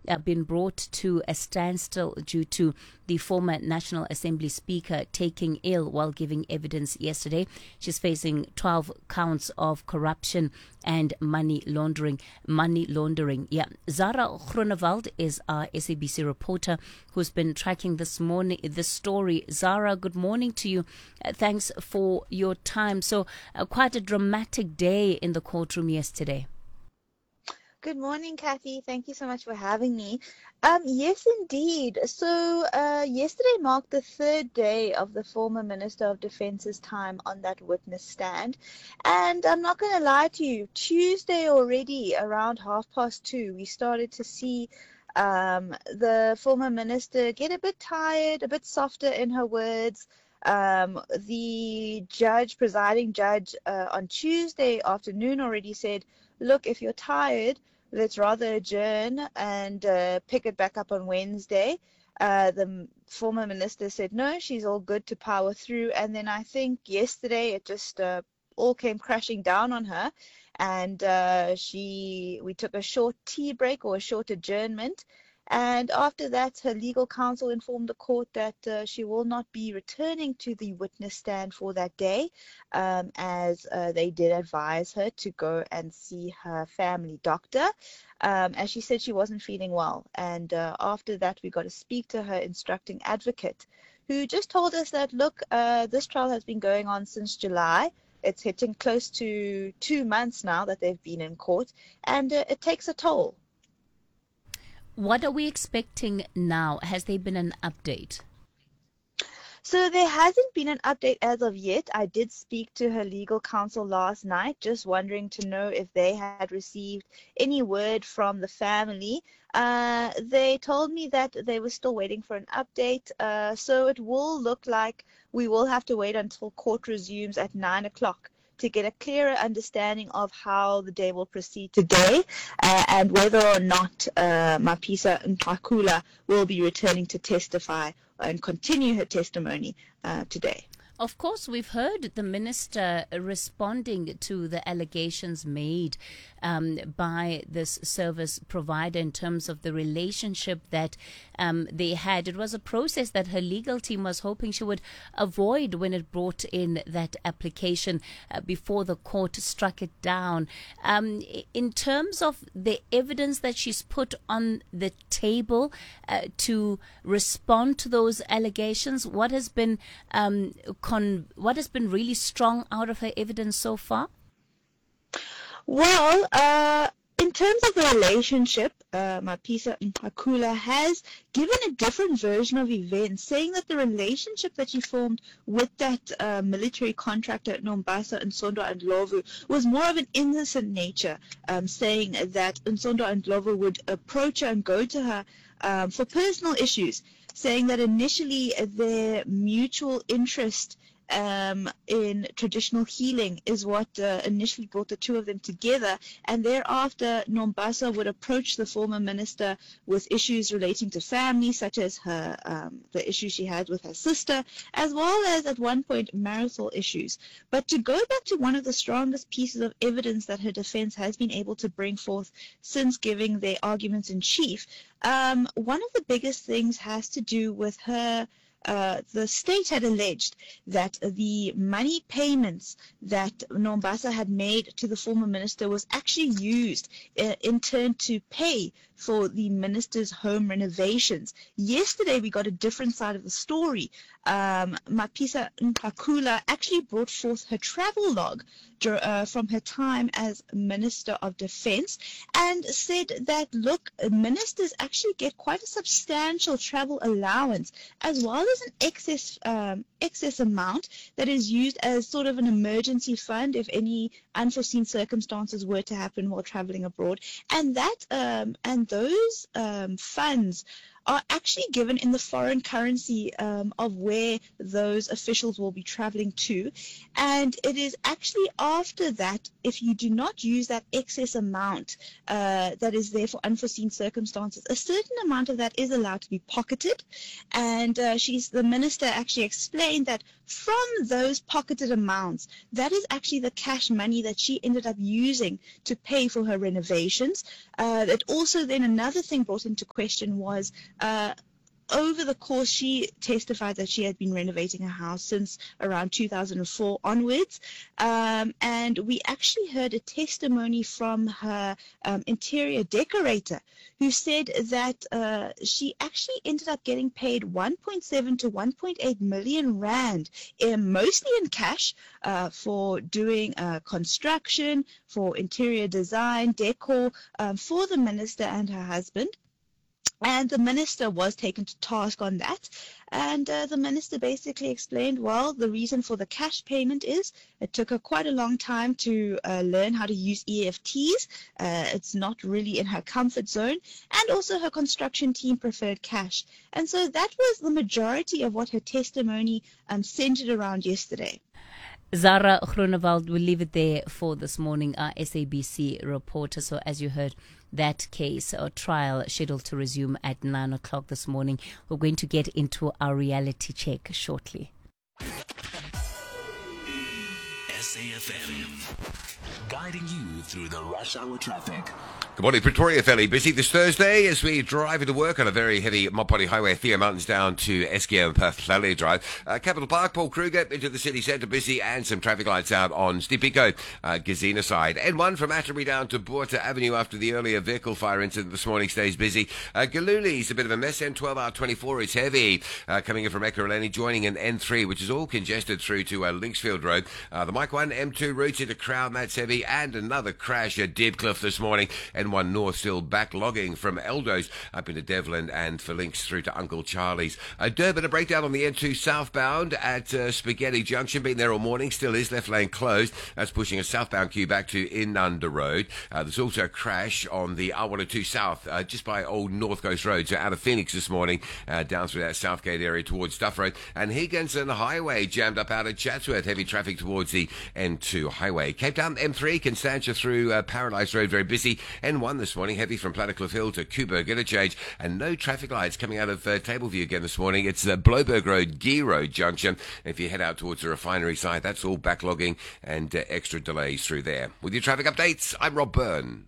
been brought to a standstill due to the former National Assembly Speaker taking ill while giving evidence yesterday. She's facing 12 counts of corruption and money laundering. Yeah. Zara Groenewald is our SABC reporter who's been tracking this story. Zara, good morning to you. Thanks for your time. So quite a dramatic day in the courtroom yesterday. Good morning, Kathy. Thank you so much for having me. Yes, indeed. So, yesterday marked the third day of the former Minister of Defence's time on that witness stand. And I'm not going to lie to you, Tuesday already, around 2:30, we started to see the former minister get a bit tired, a bit softer in her words. The presiding judge, on Tuesday afternoon already said, look, if you're tired, let's rather adjourn and pick it back up on Wednesday. The former minister said no, she's all good to power through. And then I think yesterday it just all came crashing down on her. And we took a short tea break or a short adjournment. And after that, her legal counsel informed the court that she will not be returning to the witness stand for that day, as they did advise her to go and see her family doctor, as she said she wasn't feeling well. And after that, we got to speak to her instructing advocate, who just told us that, look, this trial has been going on since July. It's hitting close to 2 months now that they've been in court, and it takes a toll. What are we expecting now? Has there been an update? So there hasn't been an update as of yet. I did speak to her legal counsel last night, just wondering to know if they had received any word from the family. They told me that they were still waiting for an update. So it will look like we will have to wait until court resumes at 9 o'clock to get a clearer understanding of how the day will proceed today, and whether or not Mapisa Nqakula will be returning to testify and continue her testimony today. Of course, we've heard the minister responding to the allegations made by this service provider in terms of the relationship that they had. It was a process that her legal team was hoping she would avoid when it brought in that application before the court struck it down. In terms of the evidence that she's put on the table to respond to those allegations, what has been really strong out of her evidence so far? Well, in terms of the relationship, Mapisa Nqakula has given a different version of events, saying that the relationship that she formed with that military contractor at Nombasa, Nsondo Ndlovu, was more of an innocent nature, saying that Nsondo Ndlovu would approach her and go to her for personal issues, saying that initially their mutual interest in traditional healing is what initially brought the two of them together, and thereafter Nombasa would approach the former minister with issues relating to family, such as her the issues she had with her sister, as well as at one point marital issues. But to go back to one of the strongest pieces of evidence that her defense has been able to bring forth since giving their arguments in chief, one of the biggest things has to do with her. The state had alleged that the money payments that Nombasa had made to the former minister was actually used in turn to pay for the minister's home renovations. Yesterday, we got a different side of the story. Mapisa Nqakula actually brought forth her travel log from her time as Minister of Defense, and said that, look, ministers actually get quite a substantial travel allowance, as well as an excess amount that is used as sort of an emergency fund if any unforeseen circumstances were to happen while traveling abroad. And that and those funds are actually given in the foreign currency of where those officials will be traveling to. And it is actually after that, if you do not use that excess amount that is there for unforeseen circumstances, a certain amount of that is allowed to be pocketed. And the minister actually explained that from those pocketed amounts, that is actually the cash money that she ended up using to pay for her renovations. That also then another thing brought into question was over the course, she testified that she had been renovating her house since around 2004 onwards. And we actually heard a testimony from her interior decorator who said that she actually ended up getting paid 1.7 to 1.8 million rand, mostly in cash, for doing construction, for interior design, decor, for the minister and her husband. And the minister was taken to task on that. And the minister basically explained, well, the reason for the cash payment is it took her quite a long time to learn how to use EFTs. It's not really in her comfort zone. And also her construction team preferred cash. And so that was the majority of what her testimony centered around yesterday. Zara Groenewald, we'll leave it there for this morning, our SABC reporter. So as you heard, that case or trial scheduled to resume at 9 o'clock this morning. We're going to get into our reality check shortly. SAFM, guiding you through the rush hour traffic. Good morning, Pretoria. Fairly busy this Thursday as we drive into work on a very heavy Mopani Highway, Theo Mountains down to Eskia and Paflale Drive. Capital Park, Paul Kruger into the city centre, busy, and some traffic lights out on Stipiko, Gazina side. N1 from Atterbury down to Buerta Avenue after the earlier vehicle fire incident this morning stays busy. Galuli's a bit of a mess. N12R24 is heavy. Coming in from Ekurhuleni, joining in N3, which is all congested through to Linksfield Road. The Mike 1 M2 routes into Crown, that's heavy, and another crash at Diepkloof this morning. N1 North still backlogging from Eldos up into Devlin and for links through to Uncle Charlie's. Durban, a breakdown on the N2 southbound at Spaghetti Junction. Been there all morning, still is left lane closed. That's pushing a southbound queue back to Inanda Road. There's also a crash on the R102 South just by Old North Coast Road, so out of Phoenix this morning, down through that Southgate area towards Duff Road. And Higginson Highway jammed up out of Chatsworth. Heavy traffic towards the N2 highway. Cape Town M3, Constantia through Paradise Road, very busy. N1 this morning, heavy from Plattekloof Hill to Kuberg, interchange, and no traffic lights coming out of Tableview again this morning. It's Bloberg Road, Gee Road junction. If you head out towards the refinery side, that's all backlogging and extra delays through there. With your traffic updates, I'm Rob Byrne.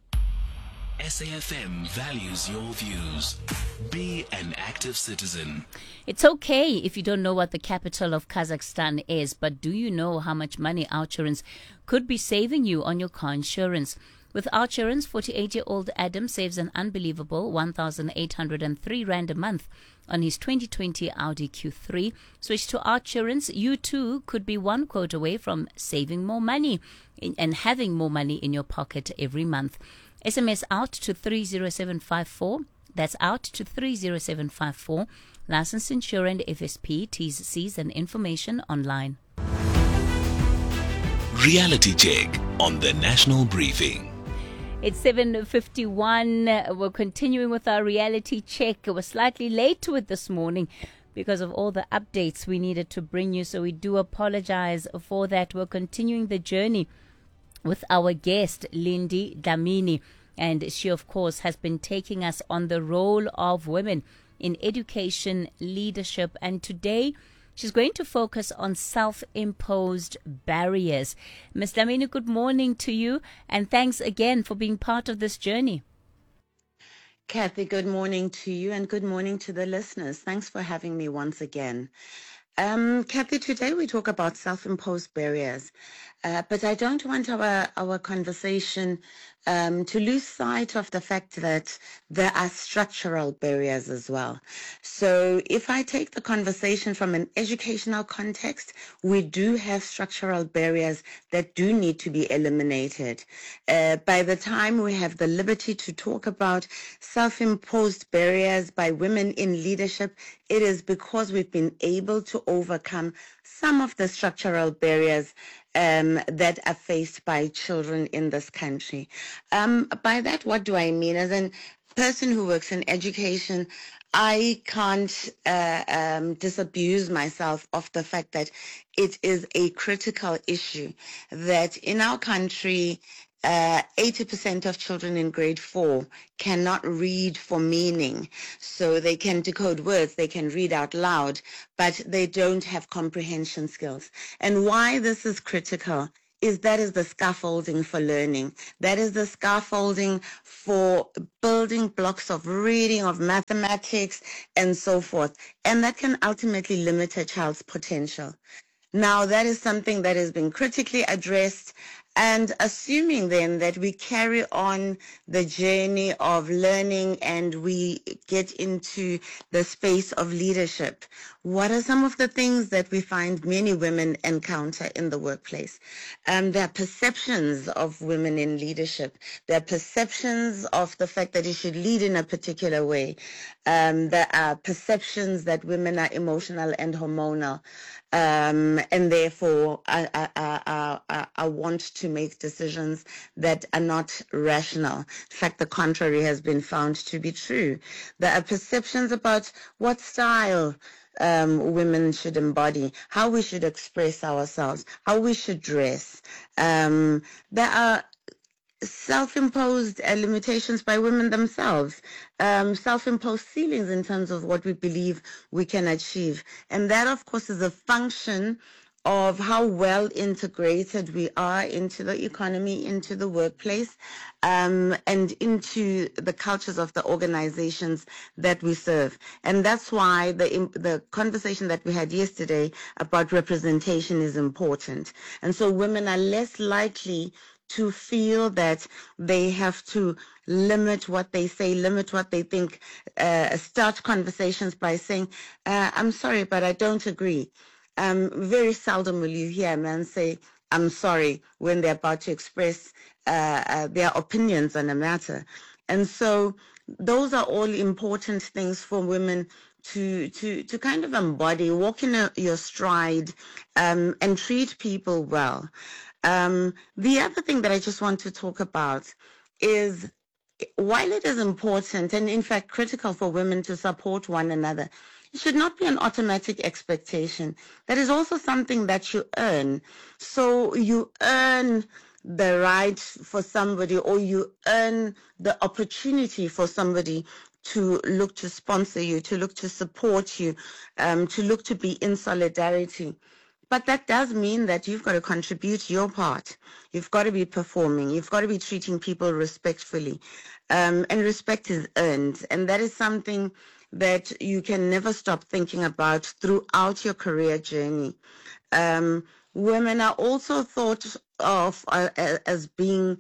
SAFM values your views. Be an active citizen. It's okay if you don't know what the capital of Kazakhstan is, but do you know how much money OUTsurance could be saving you on your car insurance? With OUTsurance, 48-year-old Adam saves an unbelievable 1,803 Rand a month on his 2020 Audi Q3. Switch to OUTsurance. You too could be one quote away from saving more money and having more money in your pocket every month. SMS out to 30754. That's out to 30754. Licensed insurer and FSP. T's, C's and information online. Reality check on the National Briefing. It's 7:51. We're continuing with our reality check. We're slightly late to it this morning because of all the updates we needed to bring you, so we do apologize for that. We're continuing the journey with our guest, Lindy Dlamini, and she, of course, has been taking us on the role of women in education, leadership, and today she's going to focus on self-imposed barriers. Ms. Dlamini, good morning to you, and thanks again for being part of this journey. Kathy, good morning to you, and good morning to the listeners. Thanks for having me once again. Kathy, today we talk about self-imposed barriers, but I don't want our conversation to lose sight of the fact that there are structural barriers as well. So if I take the conversation from an educational context, we do have structural barriers that do need to be eliminated. By the time we have the liberty to talk about self-imposed barriers by women in leadership, it is because we've been able to overcome some of the structural barriers that are faced by children in this country. By that, what do I mean? As a person who works in education, I can't disabuse myself of the fact that it is a critical issue that in our country, 80% of children in grade 4 cannot read for meaning. So they can decode words, they can read out loud, but they don't have comprehension skills. And why this is critical is that is the scaffolding for learning. That is the scaffolding for building blocks of reading, of mathematics, and so forth. And that can ultimately limit a child's potential. Now, that is something that has been critically addressed, and assuming then that we carry on the journey of learning and we get into the space of leadership, what are some of the things that we find many women encounter in the workplace? There are perceptions of women in leadership. There are perceptions of the fact that you should lead in a particular way. There are perceptions that women are emotional and hormonal. And therefore, I want to make decisions that are not rational. In fact, the contrary has been found to be true. There are perceptions about what style women should embody, how we should express ourselves, how we should dress. There are self-imposed limitations by women themselves, self-imposed ceilings in terms of what we believe we can achieve. And that, of course, is a function of how well integrated we are into the economy, into the workplace, and into the cultures of the organizations that we serve. And that's why the conversation that we had yesterday about representation is important. And so women are less likely to feel that they have to limit what they say, limit what they think, start conversations by saying, I'm sorry, but I don't agree. Very seldom will you hear a man say, I'm sorry, when they're about to express their opinions on a matter. And so those are all important things for women to kind of embody, walk in your stride, and treat people well. The other thing that I just want to talk about is, while it is important and in fact critical for women to support one another, it should not be an automatic expectation. That is also something that you earn. So you earn the right for somebody, or you earn the opportunity for somebody to look to sponsor you, to look to support you, to look to be in solidarity. But that does mean that you've got to contribute your part. You've got to be performing. You've got to be treating people respectfully. And respect is earned. And that is something that you can never stop thinking about throughout your career journey. Women are also thought of as being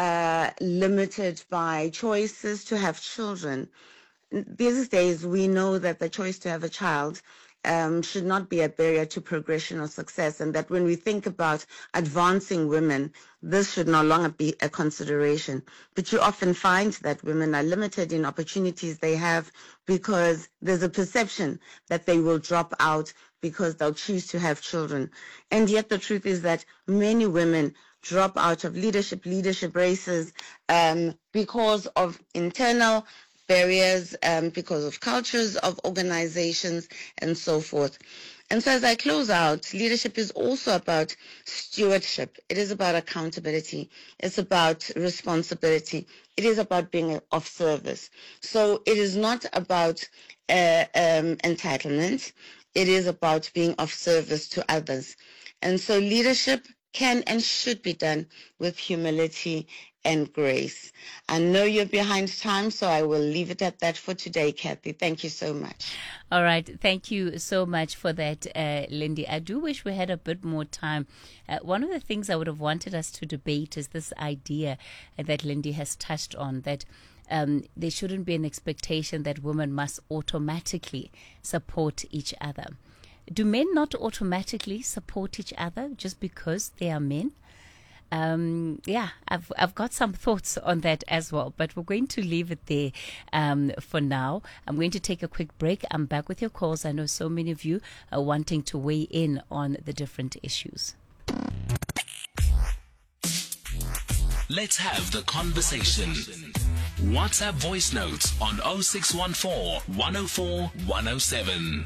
limited by choices to have children. These days, we know that the choice to have a child should not be a barrier to progression or success, and that when we think about advancing women, this should no longer be a consideration. But you often find that women are limited in opportunities they have because there's a perception that they will drop out because they'll choose to have children. And yet the truth is that many women drop out of leadership races because of internal barriers, because of cultures of organizations and so forth. And so as I close out, leadership is also about stewardship. It is about accountability. It's about responsibility. It is about being of service. So it is not about entitlement. It is about being of service to others. And so leadership can and should be done with humility and grace. I know you're behind time, so I will leave it at that for today, Kathy. Thank you so much. All right. Thank you so much for that, Lindy. I do wish we had a bit more time. One of the things I would have wanted us to debate is this idea that Lindy has touched on, that there shouldn't be an expectation that women must automatically support each other. Do men not automatically support each other just because they are men? I've got some thoughts on that as well, but we're going to leave it there for now. I'm going to take a quick break. I'm back with your calls. I know so many of you are wanting to weigh in on the different issues. Let's have the conversation. WhatsApp voice notes on 0614 104 107.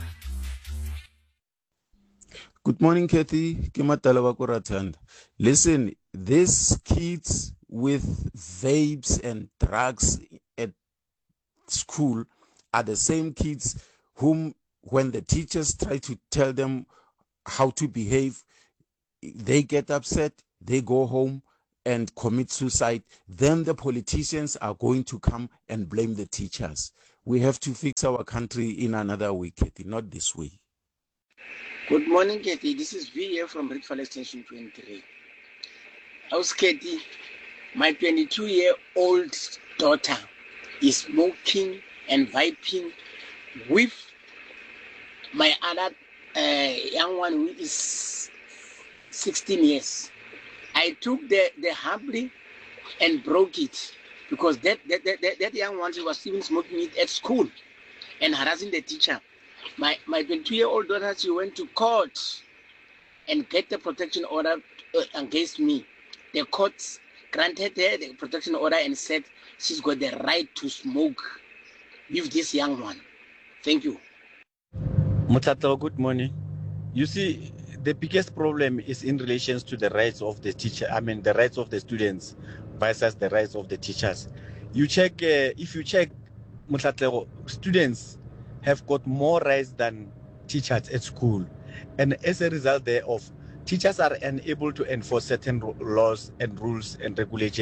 Good morning, Kathy. Listen, these kids with vapes and drugs at school are the same kids whom, when the teachers try to tell them how to behave, they get upset, they go home and commit suicide. Then the politicians are going to come and blame the teachers. We have to fix our country in another way, Kathy, not this way. Good morning, Katie. This is V here from Rickfall Station 23. How's Katie? My 22-year-old daughter is smoking and vaping with my other young one who is 16 years. I took the Hubley and broke it because that young one, she was even smoking it at school and harassing the teacher. My 22-year-old daughter, she went to court and get the protection order against me. The courts granted her the protection order and said she's got the right to smoke with this young one. Thank you. Mutato, good morning. You see, the biggest problem is in relation to the rights of the teacher. The rights of the students versus the rights of the teachers. You check, if you check, Mutato, students have got more rights than teachers at school. And as a result thereof, teachers are unable to enforce certain laws and rules and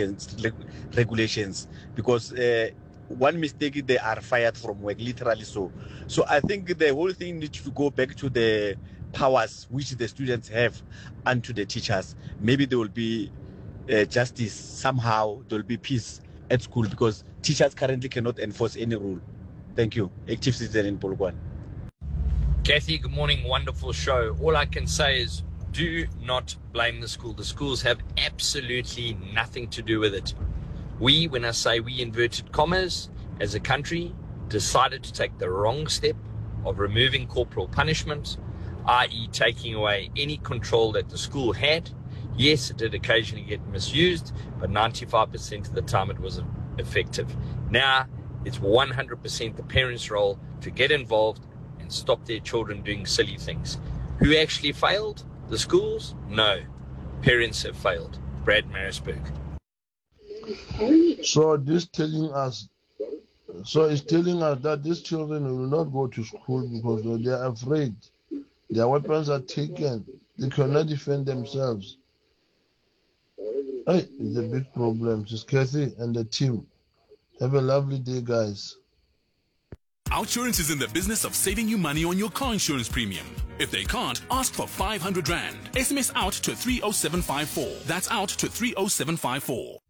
regulations because one mistake, they are fired from work, literally so. So I think the whole thing needs to go back to the powers which the students have and to the teachers. Maybe there will be justice somehow, there will be peace at school because teachers currently cannot enforce any rule. Thank you. Active citizen in Polokwane. Kathy, good morning. Wonderful show. All I can say is do not blame the school. The schools have absolutely nothing to do with it. We, when I say we, inverted commas, as a country, decided to take the wrong step of removing corporal punishment, i.e. taking away any control that the school had. Yes, it did occasionally get misused, but 95% of the time it was effective. Now, it's 100% the parents' role to get involved and stop their children doing silly things. Who actually failed? The schools? No. Parents have failed. Brad Marisburg. So it's telling us that these children will not go to school because they are afraid. Their weapons are taken. They cannot defend themselves. Hey, it's a big problem. It's Kathy and the team. Have a lovely day, guys. Outsurance is in the business of saving you money on your car insurance premium. If they can't, ask for 500 Rand. SMS out to 30754. That's out to 30754.